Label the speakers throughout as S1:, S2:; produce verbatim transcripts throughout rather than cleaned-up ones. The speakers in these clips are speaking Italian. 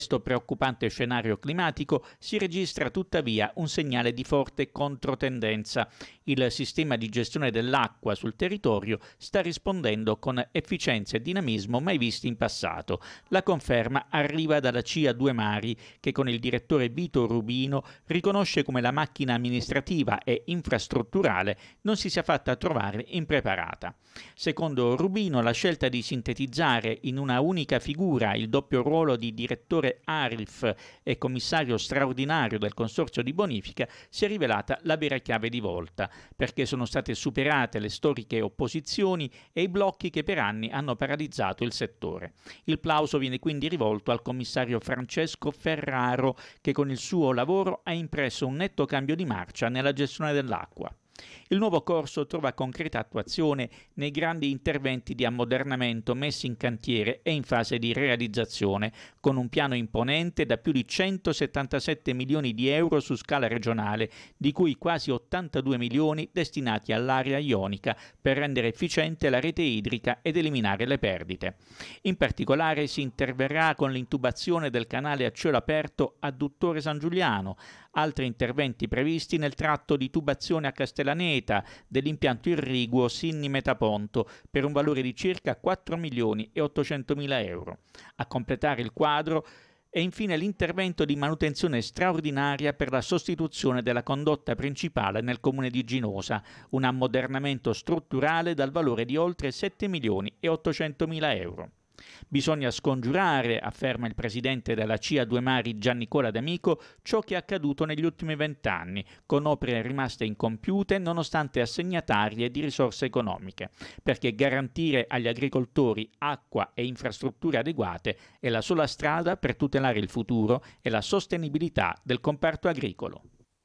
S1: questo preoccupante scenario climatico si registra tuttavia un segnale di forte controtendenza. Il sistema di gestione dell'acqua sul territorio sta rispondendo con efficienza e dinamismo mai visti in passato. La conferma arriva dalla C I A Due Mari, che con il direttore Vito Rubino riconosce come la macchina amministrativa e infrastrutturale non si sia fatta trovare impreparata. Secondo Rubino, la scelta di sintetizzare in una unica figura il doppio ruolo di direttore A R I F e commissario straordinario del consorzio di bonifica si è rivelata la vera chiave di volta, perché sono state superate le storiche opposizioni e i blocchi che per anni hanno paralizzato il settore. Il plauso viene quindi rivolto al commissario Francesco Ferraro, che con il suo lavoro ha impresso un netto cambio di marcia nella gestione dell'acqua. Il nuovo corso trova concreta attuazione nei grandi interventi di ammodernamento messi in cantiere e in fase di realizzazione, con un piano imponente da più di centosettantasette milioni di euro su scala regionale, di cui quasi ottantadue milioni destinati all'area ionica per rendere efficiente la rete idrica ed eliminare le perdite. In particolare si interverrà con l'intubazione del canale a cielo aperto Adduttore San Giuliano, altri interventi previsti nel tratto di tubazione a Castellaneta dell'impianto irriguo Sinni Metaponto per un valore di circa quattro milioni e ottocentomila euro. A completare il quadro è infine l'intervento di manutenzione straordinaria per la sostituzione della condotta principale nel comune di Ginosa, un ammodernamento strutturale dal valore di oltre sette milioni e ottocentomila euro. Bisogna scongiurare, afferma il presidente della C I A Due Mari Giannicola D'Amico, ciò che è accaduto negli ultimi vent'anni, con opere rimaste incompiute nonostante assegnatarie di risorse economiche, perché garantire agli agricoltori acqua e infrastrutture adeguate è la sola strada per tutelare il futuro e la sostenibilità del comparto agricolo.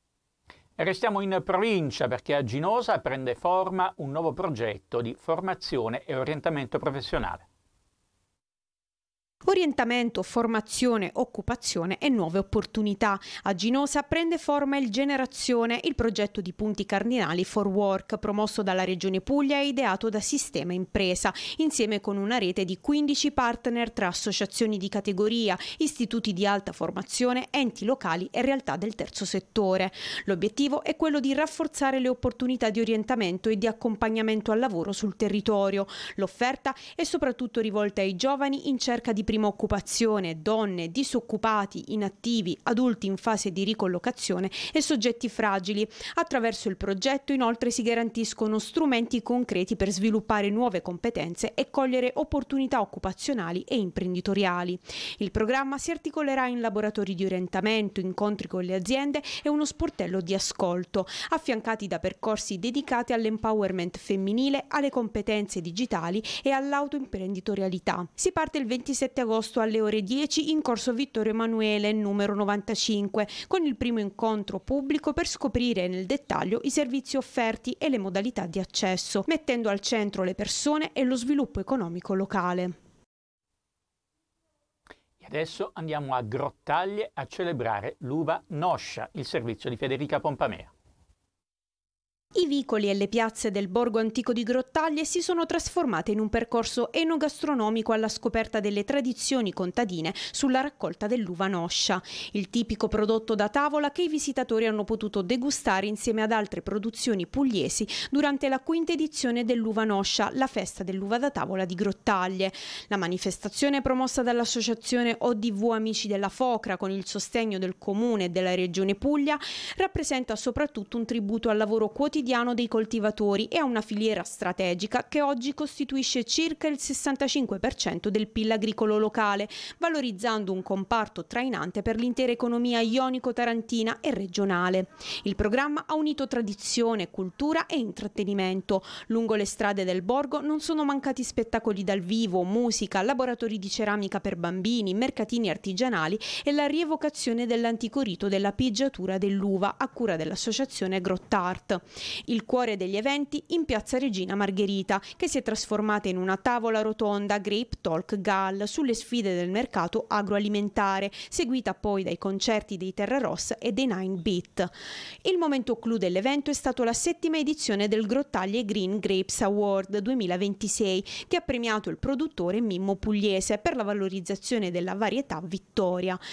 S1: E restiamo in provincia perché a Ginosa prende forma un nuovo progetto di formazione e orientamento professionale.
S2: Orientamento, formazione, occupazione e nuove opportunità. A Ginosa prende forma il Generazione, il progetto di punti cardinali for work promosso dalla Regione Puglia e ideato da Sistema Impresa, insieme con una rete di quindici partner tra associazioni di categoria, istituti di alta formazione, enti locali e realtà del terzo settore. L'obiettivo è quello di rafforzare le opportunità di orientamento e di accompagnamento al lavoro sul territorio. L'offerta è soprattutto rivolta ai giovani in cerca di prima occupazione, donne, disoccupati, inattivi, adulti in fase di ricollocazione e soggetti fragili. Attraverso il progetto inoltre si garantiscono strumenti concreti per sviluppare nuove competenze e cogliere opportunità occupazionali e imprenditoriali. Il programma si articolerà in laboratori di orientamento, incontri con le aziende e uno sportello di ascolto, affiancati da percorsi dedicati all'empowerment femminile, alle competenze digitali e all'autoimprenditorialità. Si parte il ventisette agosto alle ore dieci in corso Vittorio Emanuele numero novantacinque, con il primo incontro pubblico per scoprire nel dettaglio i servizi offerti e le modalità di accesso, mettendo al centro le persone e lo sviluppo economico locale.
S1: E adesso andiamo a Grottaglie a celebrare l'uva Noscia, il servizio di Federica Pompamea.
S2: I vicoli e le piazze del borgo antico di Grottaglie si sono trasformate in un percorso enogastronomico alla scoperta delle tradizioni contadine sulla raccolta dell'uva Noscia, il tipico prodotto da tavola che i visitatori hanno potuto degustare insieme ad altre produzioni pugliesi durante la quinta edizione dell'uva Noscia, la festa dell'uva da tavola di Grottaglie. La manifestazione, promossa dall'associazione O D V Amici della Focra con il sostegno del Comune e della Regione Puglia, rappresenta soprattutto un tributo al lavoro quotidiano dei coltivatori e a una filiera strategica che oggi costituisce circa il sessantacinque per cento del P I L agricolo locale, valorizzando un comparto trainante per l'intera economia ionico-tarantina e regionale. Il programma ha unito tradizione, cultura e intrattenimento. Lungo le strade del borgo non sono mancati spettacoli dal vivo, musica, laboratori di ceramica per bambini, mercatini artigianali e la rievocazione dell'antico rito della pigiatura dell'uva a cura dell'associazione Grottart. Il cuore degli eventi in piazza Regina Margherita, che si è trasformata in una tavola rotonda Grape Talk Gall sulle sfide del mercato agroalimentare, seguita poi dai concerti dei Terra Rossa e dei Nine Beat. Il momento clou dell'evento è stato la settima edizione del Grottaglie Green Grapes Award duemilaventisei, che ha premiato il produttore Mimmo Pugliese per la valorizzazione della varietà Vittoria.